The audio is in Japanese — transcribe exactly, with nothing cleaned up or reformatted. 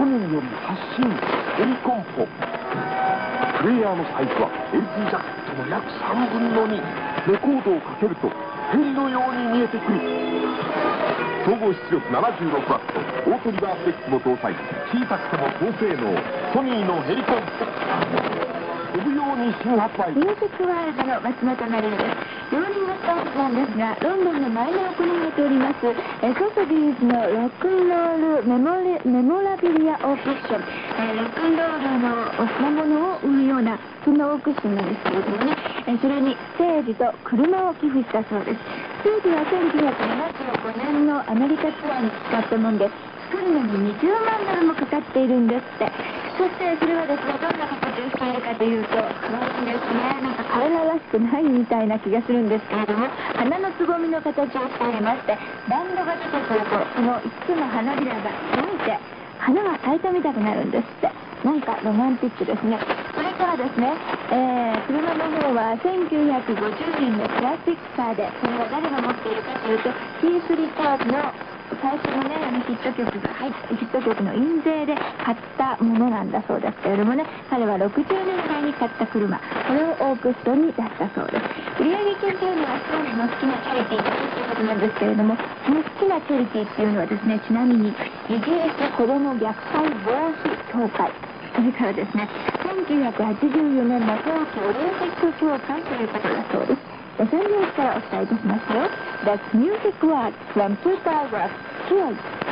民より発信ヘリコンポ。プレイヤーのサイズは エルティー ジャケットの約さんぶんのに。レコードをかけるとヘリのように見えてくる。総合出力 ななじゅうろくワット、オートリバース X も搭載。小さくても高性能ソニーのヘリコンポ。飛ぶように新発売。 ミュージックワールドの松本まりです。ローリングストーンズなんですが、ロンドンの前に行われておりますえソソビーズのロックンロールメモリメモラビリアオークション、えロックンロールの品物を売るようなそんなオークションなんですけれどもね、えそれにステージと車を寄付したそうです。ステージはせんきゅうひゃくななじゅうごねんのアメリカツアーに使ったもんで、作るのににじゅうまんドルもかかっているんですって。そしてそれはですね、どんな形をしているかというと、可愛いんですね。なんか彼ららしくないみたいな気がするんですけれども、花のつぼみの形をしておりまして、バンドが出てくるとそのいつつの花びらが伸びて花が咲いたみたくなるんですって。なんかロマンティックですね。それからですね、えー、車の方はせんきゅうひゃくごじゅうねんのクラシックカーで、それは誰が持っているかというと、キース・リチャーズの最初のね、あのヒット曲が入ったヒット曲の印税で買ったものなんだそうですけれどもね、彼はろくじゅうねんだいに買った車、これをオークションに出したそうです。売上金というのは少年の好きなチャリティーということなんですけれども、その好きなチャリティーっていうのはですね、ちなみにイギリス子ども虐待防止協会、それからですね、せんきゅうひゃくはちじゅうよねんの冬季オリンピック協会ということだそうです。さんにんからお伝えいたしますよ。That's Music World from Super Rock Kids.